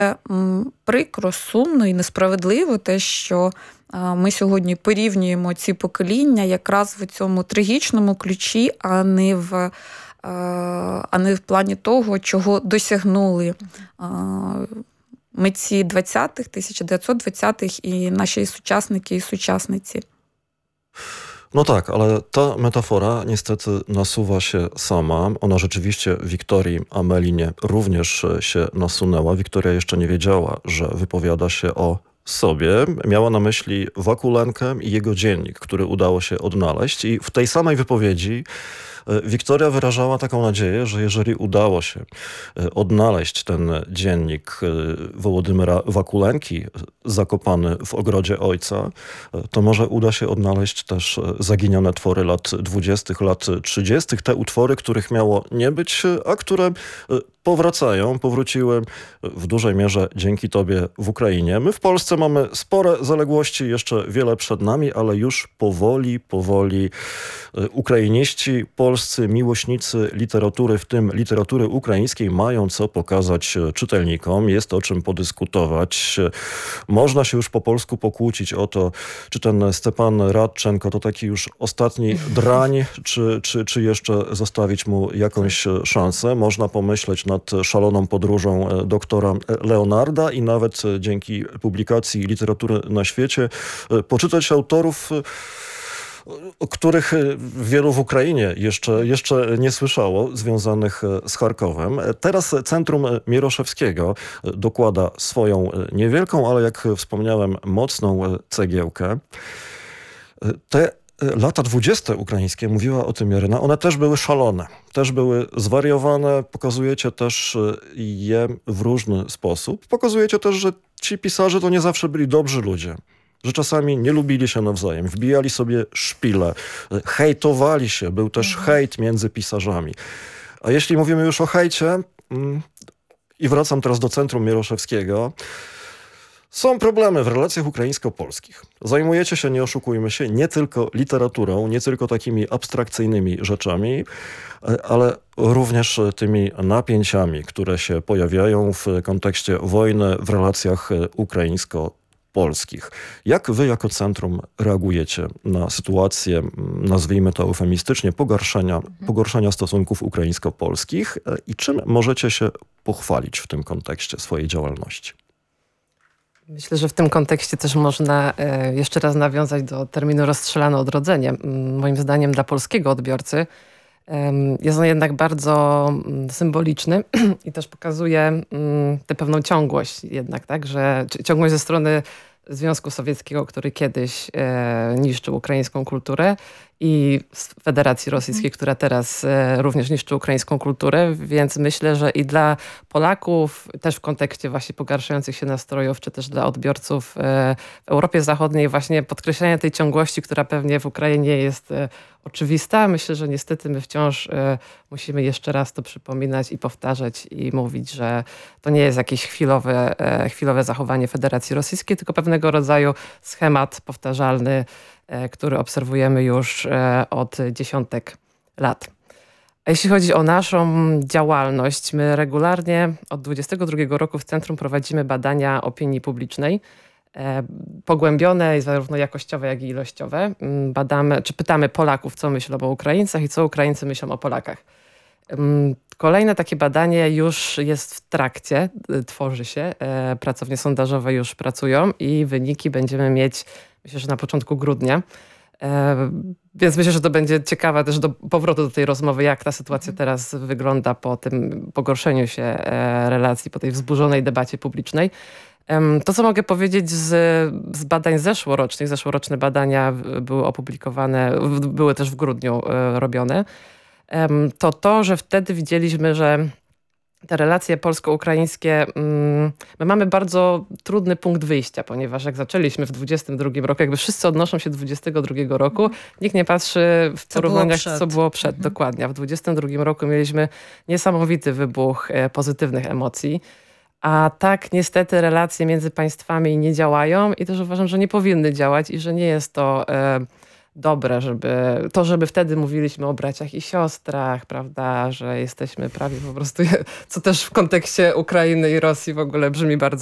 Прикро, сумно і несправедливо те, що ми сьогодні порівнюємо ці покоління якраз в цьому трагічному ключі, а не в плані того, чого досягнули митці 1920-х і наші sучасники і sучasnicy. No tak, ale ta metafora niestety nasuwa się sama. Ona rzeczywiście Wiktorii Amelinie również się nasunęła. Wiktoria jeszcze nie wiedziała, że wypowiada się o sobie. Miała na myśli Wakulenkę i jego dziennik, który udało się odnaleźć. I w tej samej wypowiedzi Wiktoria wyrażała taką nadzieję, że jeżeli udało się odnaleźć ten dziennik Wołodymyra Wakulenki zakopany w ogrodzie ojca, to może uda się odnaleźć też zaginione twory lat 20., lat 30., te utwory, których miało nie być, a które powróciły w dużej mierze dzięki tobie w Ukrainie. My w Polsce mamy spore zaległości, jeszcze wiele przed nami, ale już powoli ukrainiści, polscy miłośnicy literatury, w tym literatury ukraińskiej, mają co pokazać czytelnikom. Jest o czym podyskutować. Można się już po polsku pokłócić o to, czy ten Stepan Radczenko to taki już ostatni drań, czy jeszcze zostawić mu jakąś szansę. Można pomyśleć nad szaloną podróżą doktora Leonarda i nawet dzięki publikacji Literatury na świecie poczytać autorów, o których wielu w Ukrainie jeszcze nie słyszało, związanych z Charkowem. Teraz Centrum Mieroszewskiego dokłada swoją niewielką, ale jak wspomniałem, mocną cegiełkę. Te lata 20. ukraińskie, mówiła o tym Jaryna, one też były szalone, też były zwariowane. Pokazujecie też je w różny sposób. Pokazujecie też, że ci pisarze to nie zawsze byli dobrzy ludzie. Że czasami nie lubili się nawzajem, wbijali sobie szpile, hejtowali się, był też hejt między pisarzami. A jeśli mówimy już o hejcie, i wracam teraz do Centrum Mieroszewskiego, są problemy w relacjach ukraińsko-polskich. Zajmujecie się, nie oszukujmy się, nie tylko literaturą, nie tylko takimi abstrakcyjnymi rzeczami, ale również tymi napięciami, które się pojawiają w kontekście wojny w relacjach ukraińsko-polskich. Jak wy jako centrum reagujecie na sytuację, nazwijmy to eufemistycznie, pogorszenia stosunków ukraińsko-polskich i czym możecie się pochwalić w tym kontekście swojej działalności? Myślę, że w tym kontekście też można jeszcze raz nawiązać do terminu rozstrzelane odrodzenie. Moim zdaniem dla polskiego odbiorcy jest on jednak bardzo symboliczny i też pokazuje tę pewną ciągłość jednak, tak, że ciągłość ze strony Związku Sowieckiego, który kiedyś niszczył ukraińską kulturę, i Federacji Rosyjskiej, która teraz również niszczy ukraińską kulturę, więc myślę, że i dla Polaków, też w kontekście właśnie pogarszających się nastrojów, czy też dla odbiorców w Europie Zachodniej, właśnie podkreślenie tej ciągłości, która pewnie w Ukrainie jest oczywista. Myślę, że niestety my wciąż musimy jeszcze raz to przypominać i powtarzać i mówić, że to nie jest jakieś chwilowe zachowanie Federacji Rosyjskiej, tylko pewnego rodzaju schemat powtarzalny, który obserwujemy już od dziesiątek lat. A jeśli chodzi o naszą działalność, my regularnie od 2022 roku w Centrum prowadzimy badania opinii publicznej, pogłębione, zarówno jakościowe, jak i ilościowe. Pytamy Polaków, co myślą o Ukraińcach i co Ukraińcy myślą o Polakach. Kolejne takie badanie już jest w trakcie, tworzy się. Pracownie sondażowe już pracują i wyniki będziemy mieć, myślę, że na początku grudnia. Więc myślę, że to będzie ciekawe też do powrotu do tej rozmowy, jak ta sytuacja teraz wygląda po tym pogorszeniu się relacji, po tej wzburzonej debacie publicznej. To, co mogę powiedzieć z badań zeszłorocznych, zeszłoroczne badania były opublikowane, były też w grudniu robione, to, że wtedy widzieliśmy, że te relacje polsko-ukraińskie, my mamy bardzo trudny punkt wyjścia, ponieważ jak zaczęliśmy w 2022 roku, jakby wszyscy odnoszą się do 2022 roku, nikt nie patrzy w porównaniach, co było przed. Dokładnie. A w 2022 roku mieliśmy niesamowity wybuch pozytywnych emocji. A tak niestety relacje między państwami nie działają i też uważam, że nie powinny działać i że nie jest to dobre, żeby wtedy mówiliśmy o braciach i siostrach, prawda, że jesteśmy prawie po prostu, co też w kontekście Ukrainy i Rosji w ogóle brzmi bardzo